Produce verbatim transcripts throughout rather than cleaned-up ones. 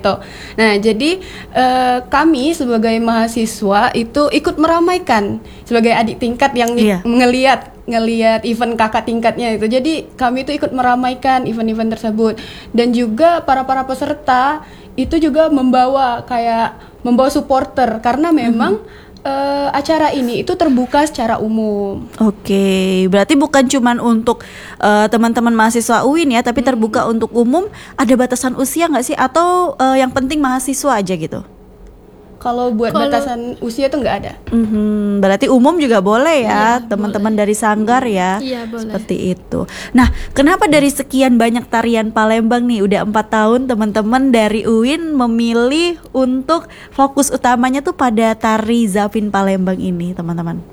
Gitu. Nah, jadi eh, kami sebagai mahasiswa itu ikut meramaikan sebagai adik tingkat yang Iya. ngelihat ngelihat event kakak tingkatnya itu. Jadi kami itu ikut meramaikan event-event tersebut dan juga para-para peserta itu juga membawa kayak membawa supporter karena memang eh, acara ini itu terbuka secara umum. Oke, berarti bukan cuman untuk uh, teman-teman mahasiswa U I N ya, tapi terbuka untuk umum. Ada batasan usia nggak sih? Atau uh, yang penting mahasiswa aja gitu? Kalau buat Kalau- batasan usia itu nggak ada. Mhm, berarti umum juga boleh ya, Iya, teman-teman dari Sanggar ya. Iya, boleh. Seperti itu. Nah, kenapa dari sekian banyak tarian Palembang nih, udah empat tahun teman-teman dari U I N memilih untuk fokus utamanya tuh pada tari Zapin Palembang ini, teman-teman?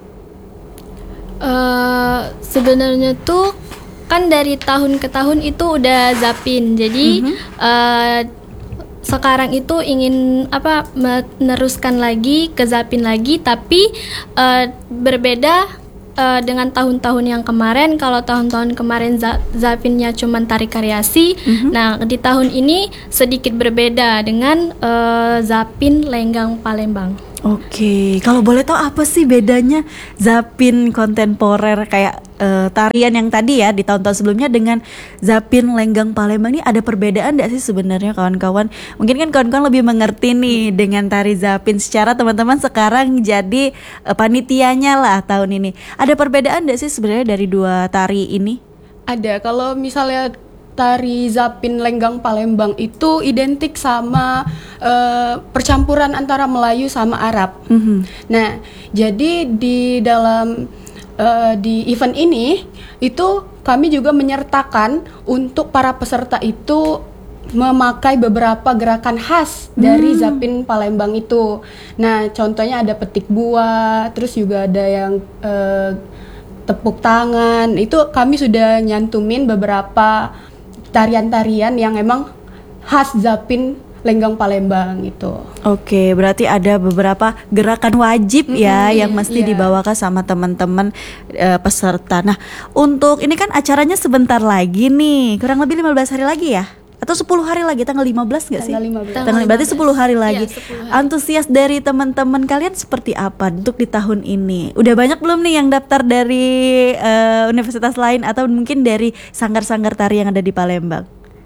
Eh, sebenarnya tuh kan dari tahun ke tahun itu udah Zapin. Jadi eh, sekarang itu ingin apa meneruskan lagi ke Zapin lagi, tapi eh, berbeda eh, dengan tahun-tahun yang kemarin. Kalau tahun-tahun kemarin za- Zapinnya cuma tari karyasi, nah di tahun ini sedikit berbeda dengan eh, Zapin Lenggang Palembang. Oke, kalau boleh tahu apa sih bedanya Zapin kontemporer kayak eh, tarian yang tadi ya di tahun-tahun sebelumnya dengan Zapin Lenggang Palembang ini, ada perbedaan nggak sih sebenarnya kawan-kawan? Mungkin kan kawan-kawan lebih mengerti nih dengan tari Zapin secara teman-teman sekarang jadi eh, panitianya lah tahun ini. Ada perbedaan nggak sih sebenarnya dari dua tari ini? Ada, kalau misalnya tari Zapin Lenggang Palembang itu identik sama eh, percampuran antara Melayu sama Arab. Mhm. Nah, jadi di dalam eh, di event ini itu kami juga menyertakan untuk para peserta itu memakai beberapa gerakan khas dari Zapin Palembang itu. Nah, contohnya ada petik buah, terus juga ada yang eh, tepuk tangan. Itu kami sudah nyantumin beberapa tarian-tarian yang emang khas Zapin Lenggang Palembang itu. Oke, berarti ada beberapa gerakan wajib ya Mm-mm, yang mesti iya. dibawakan sama teman-teman eh, peserta. Nah, untuk ini kan acaranya sebentar lagi nih, kurang lebih lima belas hari lagi ya? Atau sepuluh hari lagi, tanggal lima belas nggak sih? Tanggal lima belas. Tanggal berarti lima belas. sepuluh hari lagi. Iya, sepuluh hari. Antusias dari teman-teman kalian seperti apa untuk di tahun ini? Udah banyak belum nih yang daftar dari eh, universitas lain atau mungkin dari sanggar-sanggar tari yang ada di Palembang?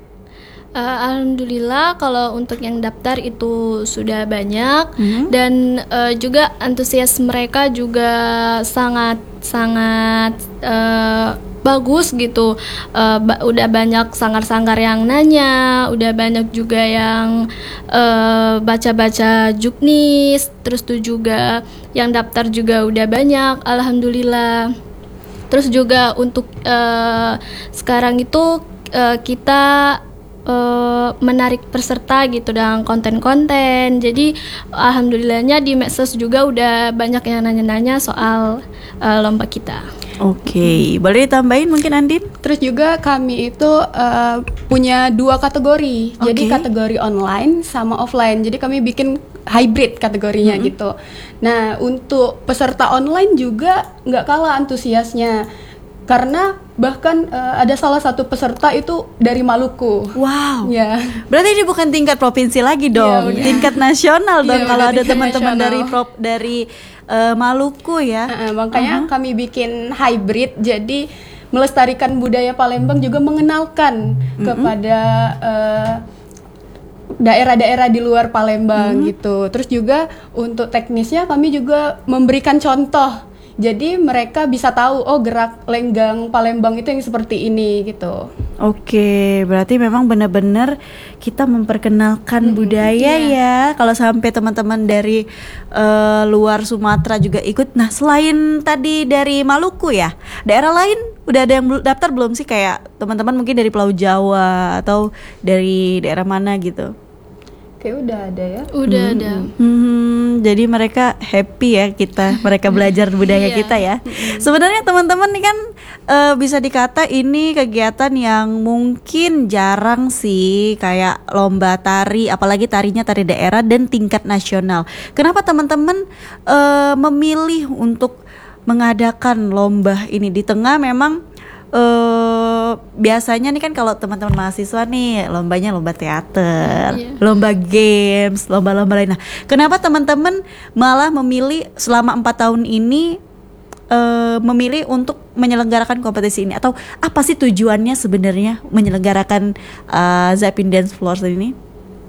Eh, Alhamdulillah kalau untuk yang daftar itu sudah banyak Mhm. dan eh, juga antusias mereka juga sangat sangat eh, bagus gitu. Eh, ba- udah banyak sanggar-sanggar yang nanya, udah banyak juga yang eh, baca-baca juknis, terus tuh juga yang daftar juga udah banyak, alhamdulillah. Terus juga untuk eh, sekarang itu eh, kita eh, menarik peserta gitu dengan konten-konten. Jadi alhamdulillahnya di medsos juga udah banyak yang nanya-nanya soal eh, lomba kita. Oke, boleh ditambahin mungkin Andin? Terus juga kami itu eh, punya dua kategori. Jadi Oke. kategori online sama offline. Jadi kami bikin hybrid kategorinya gitu. Nah, untuk peserta online juga nggak kalah antusiasnya. Karena bahkan eh, ada salah satu peserta itu dari Maluku. Wow. Ya. Berarti ini bukan tingkat provinsi lagi dong, udah. tingkat nasional dong Iya, kalau udah ada tingkat teman-teman nasional. dari prop dari eh, Maluku ya. Eh, eh, makanya kami bikin hybrid, jadi melestarikan budaya Palembang juga mengenalkan kepada eh, daerah-daerah di luar Palembang gitu. Terus juga untuk teknisnya kami juga memberikan contoh. Jadi mereka bisa tahu oh gerak lenggang Palembang itu yang seperti ini gitu. Oke, berarti memang benar-benar kita memperkenalkan budaya ya. Kalau sampai teman-teman dari eh, luar Sumatera juga ikut. Nah, selain tadi dari Maluku ya, daerah lain udah ada yang bel- daftar belum sih, kayak teman-teman mungkin dari Pulau Jawa atau dari daerah mana gitu? Kayak udah ada ya. Udah ada. Hmm, jadi mereka happy ya kita, mereka belajar budaya Iya. kita ya. Sebenarnya teman-teman nih kan eh, bisa dikata ini kegiatan yang mungkin jarang sih, kayak lomba tari, apalagi tarinya tari daerah dan tingkat nasional. Kenapa teman-teman eh, memilih untuk mengadakan lomba ini di tengah memang eh, eh, biasanya nih kan kalau teman-teman mahasiswa nih lombanya lomba teater, Iya. lomba games, lomba-lomba lain. Nah, kenapa teman-teman malah memilih selama empat tahun ini eh, memilih untuk menyelenggarakan kompetisi ini? Atau apa sih tujuannya sebenarnya menyelenggarakan eh, Zapin Dance Floor ini?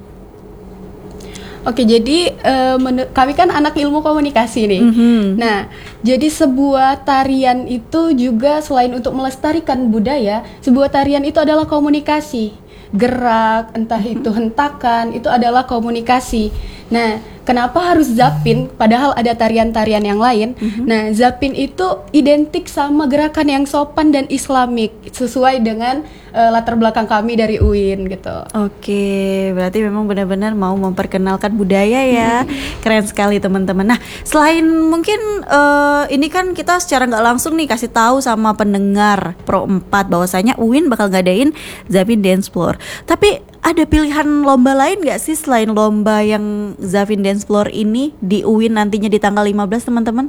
Oke, jadi eh, menu- kami kan anak ilmu komunikasi nih. Mhm. Nah, jadi sebuah tarian itu juga selain untuk melestarikan budaya, sebuah tarian itu adalah komunikasi. Gerak, entah itu hentakan, itu adalah komunikasi. Nah, kenapa harus Zapin padahal ada tarian-tarian yang lain? Nah, Zapin itu identik sama gerakan yang sopan dan islamik sesuai dengan eh, latar belakang kami dari U I N gitu. Oke, berarti memang benar-benar mau memperkenalkan budaya ya. Keren sekali teman-teman. Nah, selain mungkin eh, ini kan kita secara nggak langsung nih kasih tahu sama pendengar Pro empat bahwasanya U I N bakal ngadain Zapin Dance Floor. Tapi ada pilihan lomba lain nggak sih selain lomba yang Zapin Dance Floor ini di U I N nantinya di tanggal lima belas teman-teman?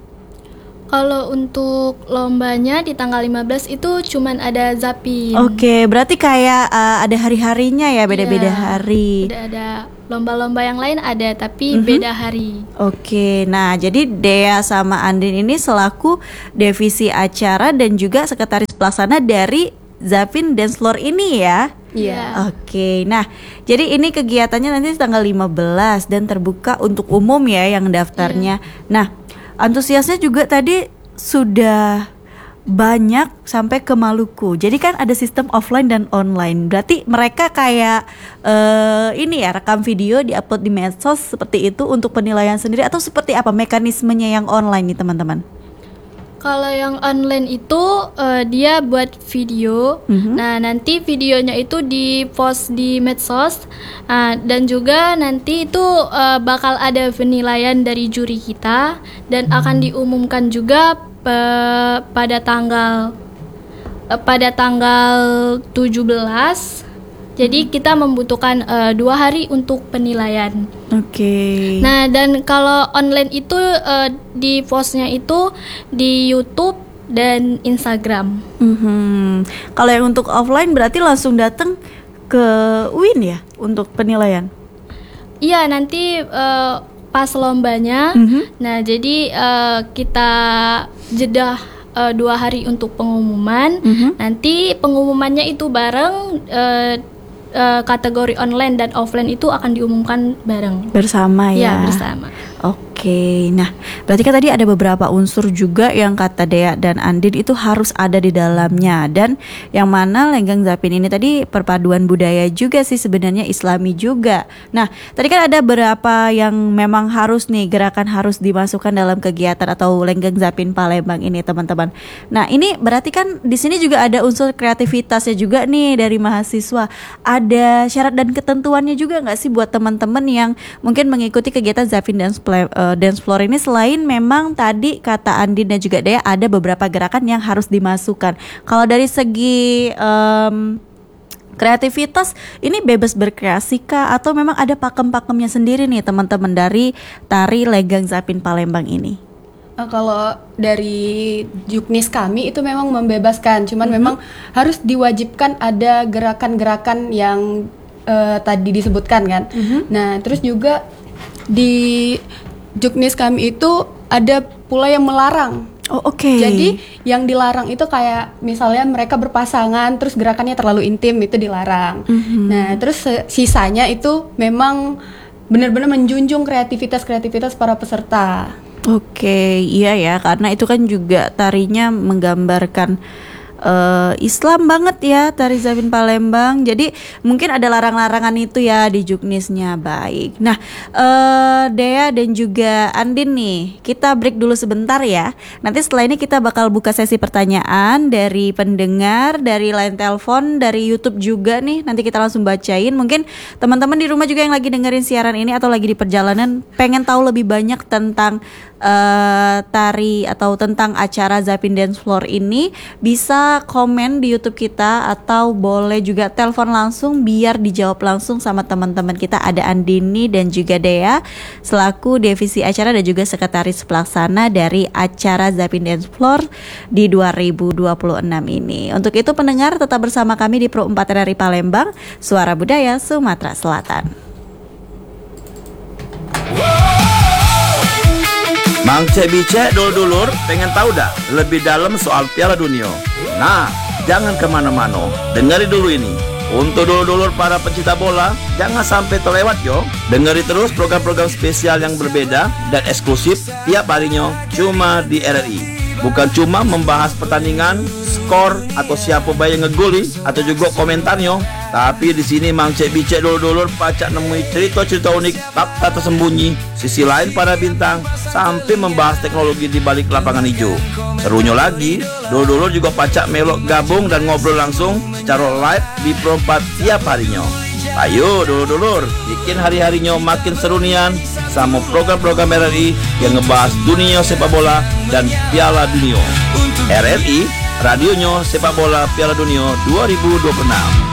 Kalau untuk lombanya di tanggal lima belas itu cuman ada Zapin. Oke, berarti kayak uh, ada hari-harinya ya, beda-beda Iya, hari. Udah ada lomba-lomba yang lain ada tapi beda hari. Oke, nah jadi Dea sama Andin ini selaku divisi acara dan juga sekretaris pelaksana dari Zapin Dance Floor ini ya. Iya. Oke, nah jadi ini kegiatannya nanti tanggal lima belas dan terbuka untuk umum ya yang daftarnya. Nah, antusiasnya juga tadi sudah banyak sampai ke Maluku. Jadi kan ada sistem offline dan online. Berarti mereka kayak eh, ini ya rekam video diupload di medsos seperti itu untuk penilaian sendiri atau seperti apa mekanismenya yang online nih teman-teman? Kalau yang online itu eh, dia buat video. Nah, nanti videonya itu di-post di medsos. Ah, dan juga nanti itu eh, bakal ada penilaian dari juri kita dan akan diumumkan juga pe- pada tanggal eh, pada tanggal tujuh belas. Jadi kita membutuhkan eh, dua hari untuk penilaian. Oke. Nah, dan kalau online itu eh, di postnya itu di YouTube dan Instagram. Mhm. Kalau yang untuk offline berarti langsung datang ke U I N ya untuk penilaian. Iya, nanti eh, pas lombanya. Mhm. Nah, jadi eh, kita jeda eh, dua hari untuk pengumuman. Mhm. Nanti pengumumannya itu bareng eh, eh, kategori online dan offline itu akan diumumkan bareng. Bersama ya. Ya, bersama. Oke, nah berarti kan tadi ada beberapa unsur juga yang kata Dea dan Andin itu harus ada di dalamnya. Dan yang mana Lenggang Zapin ini tadi perpaduan budaya juga sih sebenarnya Islami juga. Nah tadi kan ada beberapa yang memang harus nih gerakan harus dimasukkan dalam kegiatan atau Lenggang Zapin Palembang ini teman-teman. Nah ini berarti kan di sini juga ada unsur kreativitasnya juga nih dari mahasiswa. Ada syarat dan ketentuannya juga nggak sih buat teman-teman yang mungkin mengikuti kegiatan Zapin Dance Play Uh, dance floor ini selain memang tadi kata Andin dan juga Dea ada beberapa gerakan yang harus dimasukkan. Kalau dari segi um, kreativitas ini bebas berkreasi kah atau memang ada pakem-pakemnya sendiri nih teman-teman dari tari Lenggang Zapin Palembang ini? Uh, kalau dari Juknis kami itu memang membebaskan, cuman memang harus diwajibkan ada gerakan-gerakan yang uh, tadi disebutkan kan. Nah, terus juga di Juknis kami itu ada pula yang melarang. Oh oke. Jadi yang dilarang itu kayak misalnya mereka berpasangan terus gerakannya terlalu intim itu dilarang. Nah terus sisanya itu memang benar-benar menjunjung kreativitas-kreativitas para peserta. Oke, iya ya karena itu kan juga tarinya menggambarkan Uh, Islam banget ya tari Zapin Palembang. Jadi mungkin ada larang-larangan itu ya di Juknisnya. Baik. Nah uh, Dea dan juga Andin nih, kita break dulu sebentar ya. Nanti setelah ini kita bakal buka sesi pertanyaan dari pendengar, dari line telepon, dari YouTube juga nih. Nanti kita langsung bacain. Mungkin teman-teman di rumah juga yang lagi dengerin siaran ini atau lagi di perjalanan pengen tahu lebih banyak tentang uh, tari atau tentang acara Zapin Dance Floor ini, bisa bisa komen di YouTube kita atau boleh juga telepon langsung biar dijawab langsung sama teman-teman kita. Ada Andini dan juga Dea selaku divisi acara dan juga sekretaris pelaksana dari acara Zapin Dance Floor di dua ribu dua puluh enam ini. Untuk itu pendengar tetap bersama kami di Pro empat R R I Palembang, Suara Budaya Sumatera Selatan. Mang Cek Bice dulur-dulur pengen tahu dah lebih dalam soal Piala Dunia? Nah, jangan kemana-mana, dengari dulu ini. Untuk dulur-dulur para pecinta bola, jangan sampai terlewat yo. Dengari terus program-program spesial yang berbeda dan eksklusif tiap harinya cuma di R R I. Bukan cuma membahas pertandingan, skor atau siapa bayi ngegoli atau juga komentarnya, tapi di sini Mang Cek Bice dulur-dulur pacak nemui cerita-cerita unik, fakta tersembunyi, sisi lain para bintang, sampai membahas teknologi di balik lapangan hijau. Serunya lagi, dulur-dulur juga pacak melok gabung dan ngobrol langsung secara live di Pro empat tiap harinya. Ayo dulur-dulur, bikin hari-harinya makin seru nian sama program-program R R I yang ngebahas dunia sepak bola dan Piala Dunia. R R I, radionya sepak bola Piala Dunia dua ribu dua puluh enam.